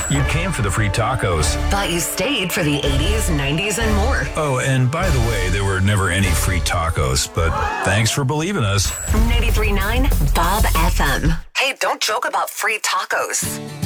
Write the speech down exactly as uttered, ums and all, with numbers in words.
You came for the free tacos. But you stayed for the eighties, nineties, and more. Oh, and by the way, there were never any free tacos, but thanks for believing us. ninety-three point nine Bob F M. Hey, don't joke about free tacos.